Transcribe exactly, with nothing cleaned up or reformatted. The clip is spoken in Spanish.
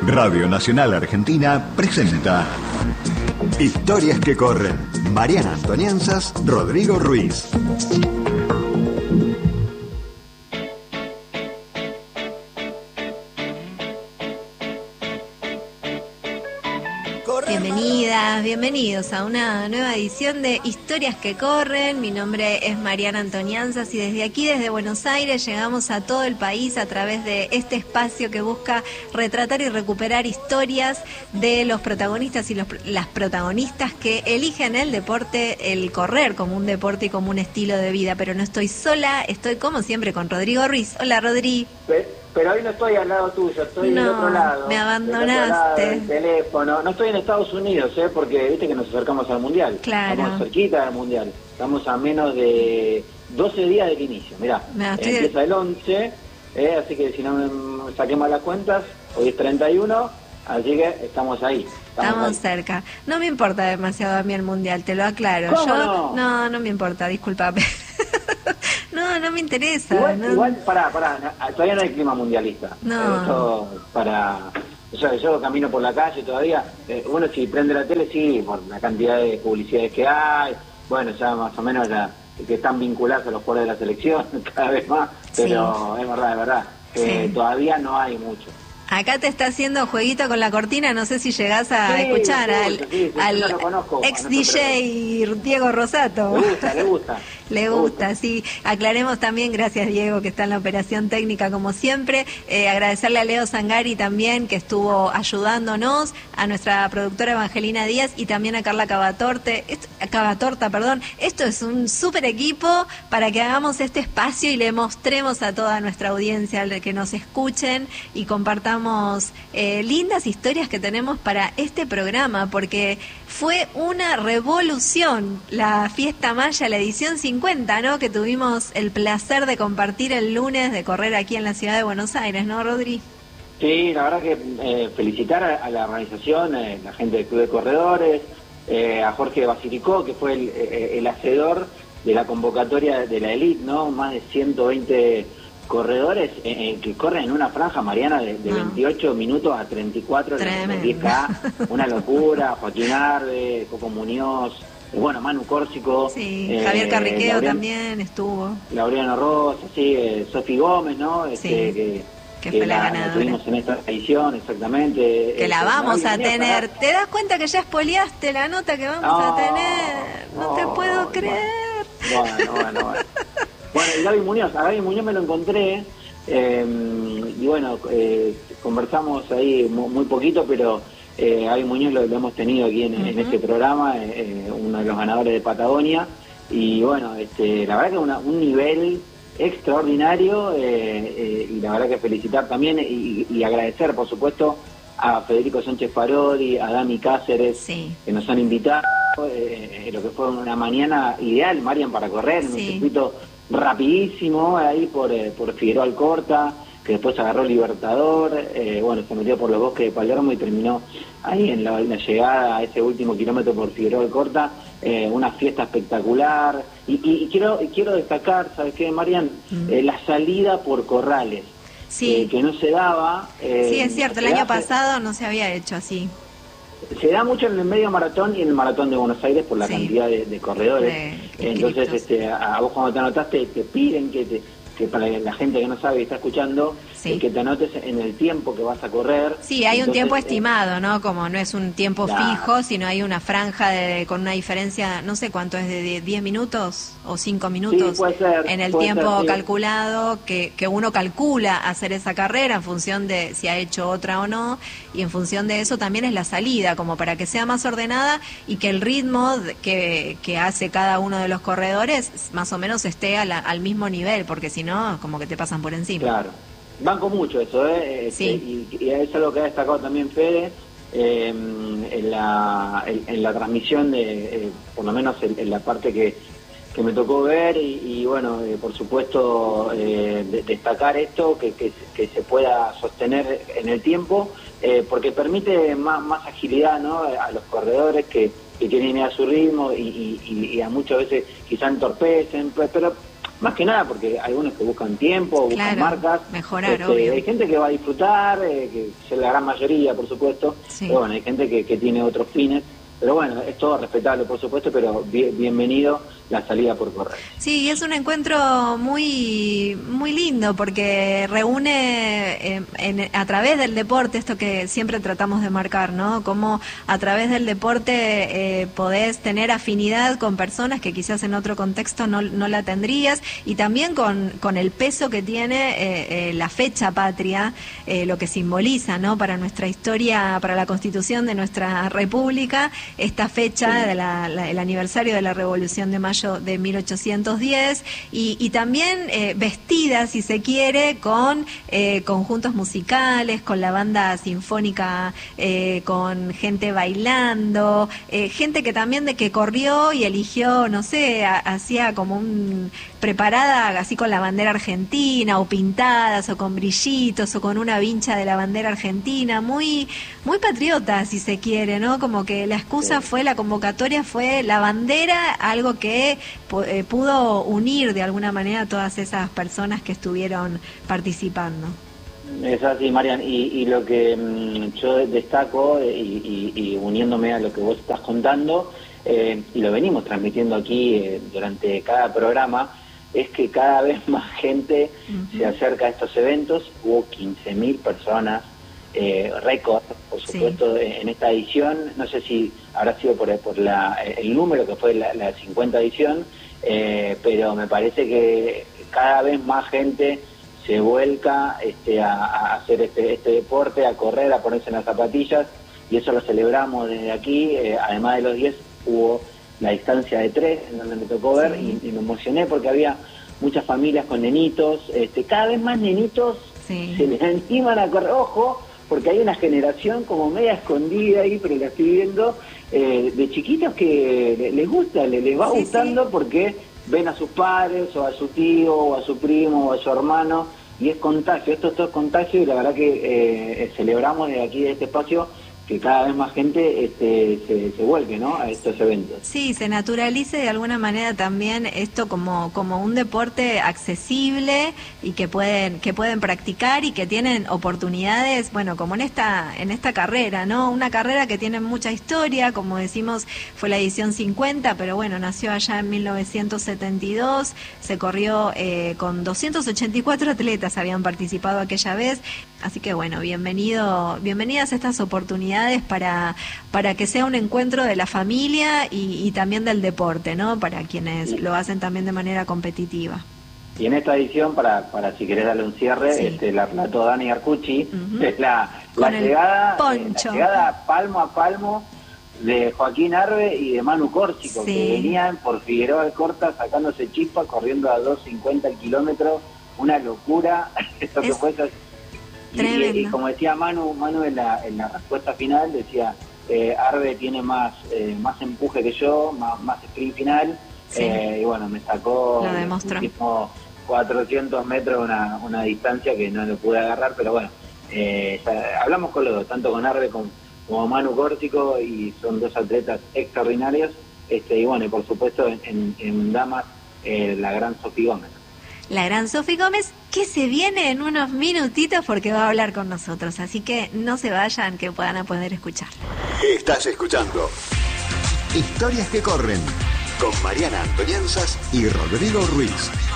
Radio Nacional Argentina presenta Historias que corren. Mariana Antonianzas, Rodrigo Ruiz. Bienvenidas, bienvenidos a una nueva edición de Historias que corren. Mi nombre es Mariana Antonianzas y desde aquí, desde Buenos Aires, llegamos a todo el país a través de este espacio que busca retratar y recuperar historias de los protagonistas y los, las protagonistas que eligen el deporte, el correr como un deporte y como un estilo de vida. Pero no estoy sola, estoy como siempre con Rodrigo Ruiz. Hola, Rodri. Pero hoy no estoy al lado tuyo, estoy no, del otro lado. Me abandonaste. Del otro lado del teléfono. No estoy en Estados Unidos, ¿eh? Porque viste que nos acercamos al Mundial. Claro. Estamos cerquita del Mundial. Estamos a menos de doce días del inicio. Mirá, me estoy... empieza el once, ¿eh? Así que si no me saquemos las cuentas, hoy es treinta y uno, así que estamos ahí. Estamos, estamos ahí. cerca. No me importa demasiado a mí el Mundial, te lo aclaro. ¿Cómo Yo no? no, no me importa, discúlpame. No, no me interesa. Igual, no. igual pará, pará, todavía no hay clima mundialista. No. Esto para... O sea, yo camino por la calle todavía, eh, bueno, si prende la tele, sí, por la cantidad de publicidades que hay, bueno, ya más o menos la, que están vinculados a los jugadores de la selección cada vez más, pero sí. es verdad, es verdad, eh, sí. todavía no hay mucho. Acá te está haciendo jueguito con la cortina, no sé si llegás a sí, escuchar sí, al, sí, sí, al lo conozco, ex D J Diego Rosato. Le gusta, le gusta. Le gusta, sí. Aclaremos también, gracias Diego, que está en la operación técnica como siempre. Eh, agradecerle a Leo Zangari también, que estuvo ayudándonos, a nuestra productora Evangelina Díaz y también a Carla Cavatorte, esto, Cavatorta, perdón. Esto es un súper equipo para que hagamos este espacio y le mostremos a toda nuestra audiencia que nos escuchen y compartamos eh, lindas historias que tenemos para este programa, porque fue una revolución la Fiesta Maya, la edición cincuenta, ¿no? Que tuvimos el placer de compartir el lunes, de correr aquí en la ciudad de Buenos Aires, ¿no, Rodri? Sí, la verdad que eh, felicitar a, a la organización, eh, la gente del Club de Corredores, eh, a Jorge Basilicó, que fue el, eh, el hacedor de la convocatoria de la Elite, ¿no? Más de ciento veinte corredores eh, que corren en una franja, Mariana, de, de ah. veintiocho minutos a treinta y cuatro, de diez K, una locura. Joaquín Arbe, Coco Muñoz, bueno, Manu Córsico, sí, eh, Javier Carriqueo Laureano, también estuvo, Laureano Rosa, sí, eh, Sofi Gómez, ¿no? Este, sí, que, que, que fue la, la ganadora. La tuvimos en esta edición, exactamente. Que eh, la vamos a tener. Para... ¿Te das cuenta que ya espoliaste la nota que vamos no, a tener? No, no te puedo no, creer. Bueno, bueno, bueno. Bueno, y Gaby Muñoz, a Gaby Muñoz me lo encontré, eh, y bueno, eh, conversamos ahí muy, muy poquito, pero eh, Gaby Muñoz lo, lo hemos tenido aquí en, uh-huh. en este programa, eh, uno de los ganadores de Patagonia, y bueno, este, la verdad que una, un nivel extraordinario, eh, eh, y la verdad que felicitar también y, y agradecer, por supuesto, a Federico Sánchez Parodi, a Dami Cáceres, sí. que nos han invitado, eh, lo que fue una mañana ideal, Marian, para correr, en sí. un circuito rapidísimo, ahí por, eh, por Figueroa Alcorta, que después agarró Libertador, eh, bueno, se metió por los bosques de Palermo y terminó ahí en la, en la llegada a ese último kilómetro por Figueroa Alcorta, eh, una fiesta espectacular, y, y, y quiero y quiero destacar, ¿sabes qué, Marian? Mm. Eh, la salida por Corrales, sí. eh, que no se daba. Eh, sí, es cierto, el año pasado no se había hecho así. Se da mucho en el medio maratón y en el maratón de Buenos Aires por la sí. cantidad de, de corredores. De, Entonces, este, a, a vos cuando te anotaste, te piden que, te, que para la gente que no sabe y está escuchando, sí. eh, que te anotes en el tiempo que vas a correr. Sí, hay Entonces, un tiempo eh, estimado, ¿no? Como no es un tiempo claro. fijo, sino hay una franja de, con una diferencia, no sé cuánto es, de diez minutos o cinco minutos sí, puede ser, en el puede tiempo ser, sí. calculado, que, que uno calcula hacer esa carrera en función de si ha hecho otra o no, y en función de eso también es la salida, como para que sea más ordenada y que el ritmo que, que hace cada uno de los corredores más o menos esté a la, al mismo nivel, porque si no, como que te pasan por encima. Claro. Banco mucho eso, ¿eh? Sí. Y, y eso es lo que ha destacado también Fede, eh, en, la, en, en la transmisión, de, eh, por lo menos en, en la parte que, que me tocó ver, y, y bueno, eh, por supuesto, eh, de, destacar esto, que, que, que se pueda sostener en el tiempo, eh, porque permite más, más agilidad, ¿no? A los corredores que, que quieren ir a su ritmo y, y, y a muchas veces quizá entorpecen, pero más que nada porque hay algunos que buscan tiempo, buscan claro, marcas. Mejorar, este, obvio. Hay gente que va a disfrutar, eh, que es la gran mayoría, por supuesto, Sí. pero bueno, hay gente que, que tiene otros fines. Pero bueno, es todo respetable, por supuesto, pero bien, bienvenido la salida por correr. Sí, y es un encuentro muy muy lindo porque reúne eh, en, a través del deporte esto que siempre tratamos de marcar, ¿no? Cómo a través del deporte eh, podés tener afinidad con personas que quizás en otro contexto no, no la tendrías, y también con, con el peso que tiene eh, eh, la fecha patria, eh, lo que simboliza, ¿no? Para nuestra historia, para la constitución de nuestra república, esta fecha, Sí. de la, la, el aniversario de la Revolución de Mayo de mil ochocientos diez, y, y también eh, vestida, si se quiere, con eh, conjuntos musicales, con la banda sinfónica, eh, con gente bailando, eh, gente que también de que corrió y eligió, no sé, a, hacía como un preparada así con la bandera argentina, o pintadas, o con brillitos, o con una vincha de la bandera argentina, muy muy patriota, si se quiere, ¿no? Como que la excusa fue, la convocatoria fue la bandera, algo que eh, pudo unir de alguna manera a todas esas personas que estuvieron participando. Es así, Marian, y, y lo que mmm, yo destaco, y, y, y uniéndome a lo que vos estás contando, eh, y lo venimos transmitiendo aquí eh, durante cada programa, es que cada vez más gente uh-huh. se acerca a estos eventos. Hubo quince mil personas, eh, récord, por supuesto, sí. en esta edición. No sé si habrá sido por, por la, el número que fue la, la cincuenta edición, eh, pero me parece que cada vez más gente se vuelca este, a, a hacer este, este deporte, a correr, a ponerse en las zapatillas, y eso lo celebramos desde aquí. Eh, además de los diez, hubo la distancia de tres, en donde me tocó ver, sí. y, y me emocioné porque había muchas familias con nenitos, este, cada vez más nenitos sí. se les animan a correr. Ojo, porque hay una generación como media escondida ahí, pero la estoy viendo, eh, de chiquitos que les gusta, les, les va sí, gustando sí. porque ven a sus padres, o a su tío, o a su primo, o a su hermano, y es contagio, esto, esto es contagio, y la verdad que eh, celebramos desde aquí, de este espacio, que cada vez más gente este, se, se vuelque, ¿no?, a estos eventos. Sí, se naturalice de alguna manera también esto como como un deporte accesible y que pueden que pueden practicar y que tienen oportunidades, bueno, como en esta en esta carrera, ¿no? Una carrera que tiene mucha historia, como decimos, fue la edición cincuenta, pero bueno, nació allá en mil novecientos setenta y dos, se corrió eh, con doscientos ochenta y cuatro atletas habían participado aquella vez, así que bueno, bienvenido, bienvenidas estas oportunidades para para que sea un encuentro de la familia y, y también del deporte, ¿no? Para quienes sí. lo hacen también de manera competitiva. Y en esta edición, para para si querés darle un cierre, sí. este, la relató Dani Arcucci, uh-huh. es la, la, llegada, eh, la llegada palmo a palmo de Joaquín Arbe y de Manu Córsico, sí. que venían por Figueroa Alcorta sacándose chispa, corriendo a dos cincuenta el kilómetro, una locura. Esto que fue Y, y, y como decía Manu, Manu en la, en la respuesta final decía, eh, Arbe tiene más eh, más empuje que yo, más, más sprint final, sí. eh, y bueno, me sacó los últimos cuatrocientos metros, una, una distancia que no lo pude agarrar, pero bueno, eh, ya, hablamos con los dos, tanto con Arbe como, como Manu Córsico, y son dos atletas extraordinarios, este y bueno, y por supuesto en, en, en damas, eh, la gran Sofía Gómez. La gran Sofi Gómez, que se viene en unos minutitos porque va a hablar con nosotros. Así que no se vayan, que puedan poder escuchar. Estás escuchando Historias que corren con Mariana Antonianzas y Rodrigo Ruiz.